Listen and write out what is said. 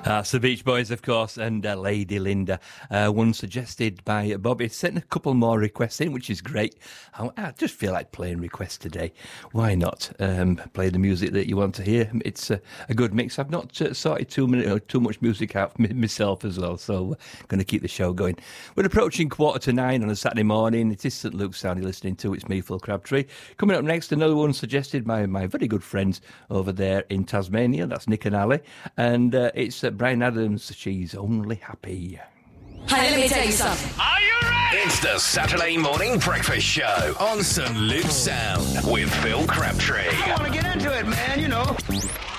That's the Beach Boys, of course, and Lady Linda. One suggested by Bobby. Sent a couple more requests in, which is great. I just feel like playing requests today. Why not play the music that you want to hear? It's a good mix. I've not sorted too much music out myself as well, so going to keep the show going. We're approaching 8:45 on a Saturday morning. It is St Luke's Sound you're listening to. It's me, Phil Crabtree. Coming up next, another one suggested by my very good friends over there in Tasmania. That's Nick and Ali. And it's Bryan Adams, She's Only Happy. Hey, let me tell you something. Are you ready? It's the Saturday Morning Breakfast Show on St Luke's Sound with Phil Crabtree. I want to get into it, man, you know.